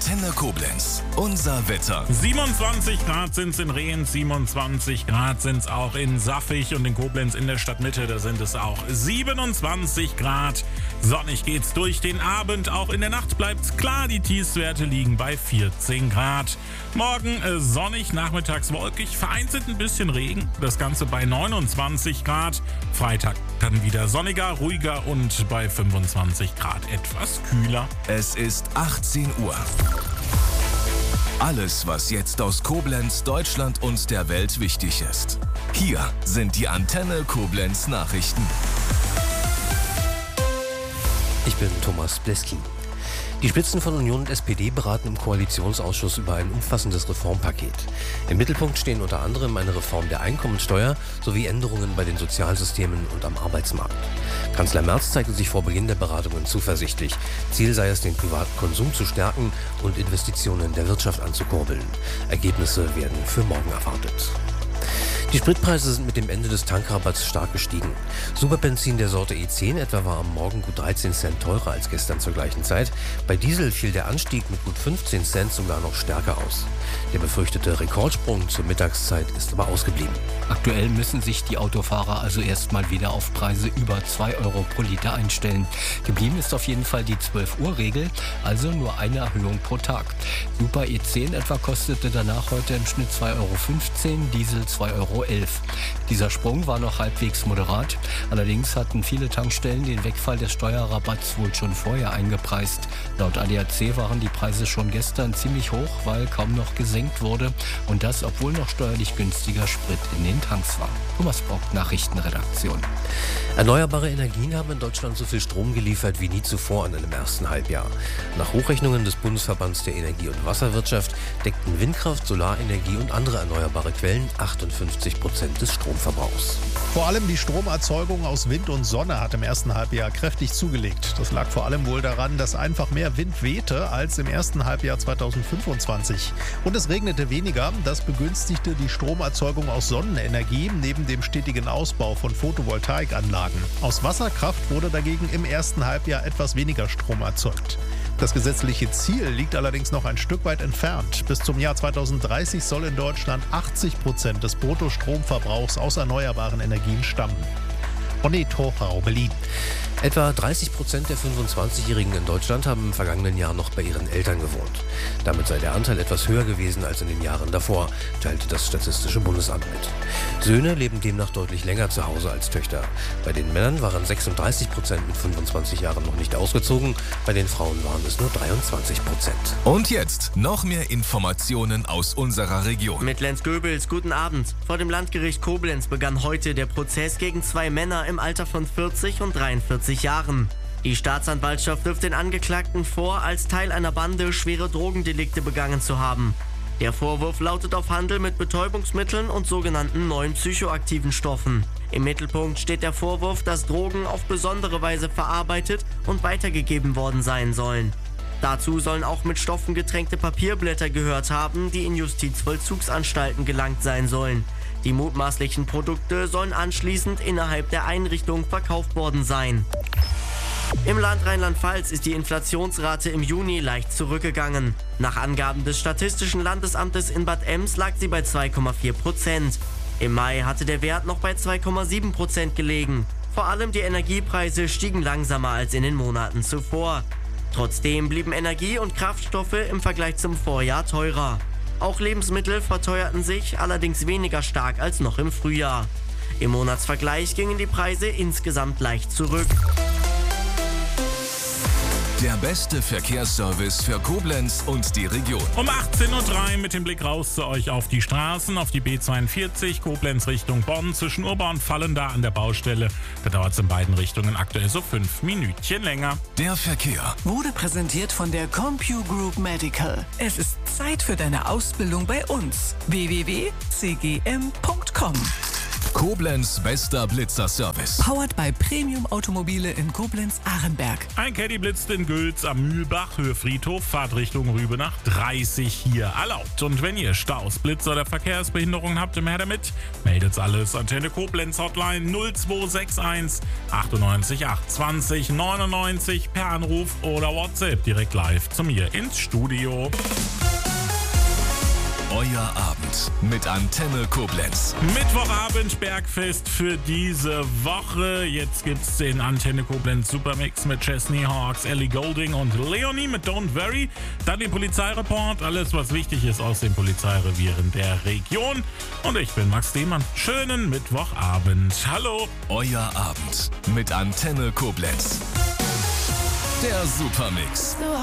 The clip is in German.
Antenne Koblenz. Unser Wetter. 27 Grad sind es in Rehens, 27 Grad sind es auch in Saffig und in Koblenz in der Stadtmitte. Da sind es auch 27 Grad. Sonnig geht's durch den Abend. Auch in der Nacht bleibt's klar. Die Tiefstwerte liegen bei 14 Grad. Morgen sonnig, nachmittags wolkig, vereinzelt ein bisschen Regen. Das Ganze bei 29 Grad. Freitag dann wieder sonniger, ruhiger und bei 25 Grad etwas kühler. Es ist 18 Uhr. Alles, was jetzt aus Koblenz, Deutschland und der Welt wichtig ist. Hier sind die Antenne Koblenz Nachrichten. Ich bin Thomas Bleski. Die Spitzen von Union und SPD beraten im Koalitionsausschuss über ein umfassendes Reformpaket. Im Mittelpunkt stehen unter anderem eine Reform der Einkommensteuer sowie Änderungen bei den Sozialsystemen und am Arbeitsmarkt. Kanzler Merz zeigte sich vor Beginn der Beratungen zuversichtlich. Ziel sei es, den privaten Konsum zu stärken und Investitionen der Wirtschaft anzukurbeln. Ergebnisse werden für morgen erwartet. Die Spritpreise sind mit dem Ende des Tankrabatts stark gestiegen. Superbenzin der Sorte E10 etwa war am Morgen gut 13 Cent teurer als gestern zur gleichen Zeit. Bei Diesel fiel der Anstieg mit gut 15 Cent sogar noch stärker aus. Der befürchtete Rekordsprung zur Mittagszeit ist aber ausgeblieben. Aktuell müssen sich die Autofahrer also erstmal wieder auf Preise über 2 Euro pro Liter einstellen. Geblieben ist auf jeden Fall die 12-Uhr-Regel, also nur eine Erhöhung pro Tag. Super E10 etwa kostete danach heute im Schnitt 2,15 Euro, Diesel 2,11 Euro. Dieser Sprung war noch halbwegs moderat. Allerdings hatten viele Tankstellen den Wegfall des Steuerrabatts wohl schon vorher eingepreist. Laut ADAC waren die Preise schon gestern ziemlich hoch, weil kaum noch gesenkt wurde. Und das, obwohl noch steuerlich günstiger Sprit in den Tanks war. Thomas Brock, Nachrichtenredaktion. Erneuerbare Energien haben in Deutschland so viel Strom geliefert wie nie zuvor in einem ersten Halbjahr. Nach Hochrechnungen des Bundesverbands der Energie- und Wasserwirtschaft deckten Windkraft, Solarenergie und andere erneuerbare Quellen 58% des Stromverbrauchs. Vor allem die Stromerzeugung aus Wind und Sonne hat im ersten Halbjahr kräftig zugelegt. Das lag vor allem wohl daran, dass einfach mehr Wind wehte als im ersten Halbjahr 2025. Und es regnete weniger. Das begünstigte die Stromerzeugung aus Sonnenenergie neben dem stetigen Ausbau von Photovoltaikanlagen. Aus Wasserkraft wurde dagegen im ersten Halbjahr etwas weniger Strom erzeugt. Das gesetzliche Ziel liegt allerdings noch ein Stück weit entfernt. Bis zum Jahr 2030 soll in Deutschland 80% des Bruttostromverbrauchs aus erneuerbaren Energien stammen. René Torchau, Berlin. Etwa 30% der 25-Jährigen in Deutschland haben im vergangenen Jahr noch bei ihren Eltern gewohnt. Damit sei der Anteil etwas höher gewesen als in den Jahren davor, teilte das Statistische Bundesamt mit. Söhne leben demnach deutlich länger zu Hause als Töchter. Bei den Männern waren 36% mit 25 Jahren noch nicht ausgezogen, bei den Frauen waren es nur 23%. Und jetzt noch mehr Informationen aus unserer Region. Mit Lenz Goebels, guten Abend. Vor dem Landgericht Koblenz begann heute der Prozess gegen 2 Männer im Alter von 40 und 43 Jahren. Die Staatsanwaltschaft wirft den Angeklagten vor, als Teil einer Bande schwere Drogendelikte begangen zu haben. Der Vorwurf lautet auf Handel mit Betäubungsmitteln und sogenannten neuen psychoaktiven Stoffen. Im Mittelpunkt steht der Vorwurf, dass Drogen auf besondere Weise verarbeitet und weitergegeben worden sein sollen. Dazu sollen auch mit Stoffen getränkte Papierblätter gehört haben, die in Justizvollzugsanstalten gelangt sein sollen. Die mutmaßlichen Produkte sollen anschließend innerhalb der Einrichtung verkauft worden sein. Im Land Rheinland-Pfalz ist die Inflationsrate im Juni leicht zurückgegangen. Nach Angaben des Statistischen Landesamtes in Bad Ems lag sie bei 2,4%. Im Mai hatte der Wert noch bei 2,7% gelegen. Vor allem die Energiepreise stiegen langsamer als in den Monaten zuvor. Trotzdem blieben Energie- und Kraftstoffe im Vergleich zum Vorjahr teurer. Auch Lebensmittel verteuerten sich, allerdings weniger stark als noch im Frühjahr. Im Monatsvergleich gingen die Preise insgesamt leicht zurück. Der beste Verkehrsservice für Koblenz und die Region. Um 18.03 Uhr mit dem Blick raus zu euch auf die Straßen, auf die B42, Koblenz Richtung Bonn, zwischen Urba und Vallenda an der Baustelle. Da dauert es in beiden Richtungen aktuell so 5 Minütchen länger. Der Verkehr wurde präsentiert von der CompuGroup Medical. Es ist Zeit für deine Ausbildung bei uns. www.cgm.com Koblenz bester Blitzerservice. Powered by Premium Automobile in Koblenz-Arenberg. Ein Caddy blitzt in Gülz am Mühlbach, Höhe Friedhof, Fahrtrichtung Rübenach, 30 hier erlaubt. Und wenn ihr Staus, Blitz oder Verkehrsbehinderungen habt, im Her damit, meldet alles. Antenne Koblenz Hotline 0261 98 820 99 per Anruf oder WhatsApp direkt live zu mir ins Studio. Euer Abend mit Antenne Koblenz. Mittwochabend Bergfest für diese Woche. Jetzt gibt's den Antenne Koblenz Supermix mit Chesney Hawks, Ellie Goulding und Leonie mit Don't Worry. Dann den Polizeireport, alles was wichtig ist aus den Polizeirevieren der Region. Und ich bin Max Demann. Schönen Mittwochabend. Hallo. Euer Abend mit Antenne Koblenz. Der Supermix.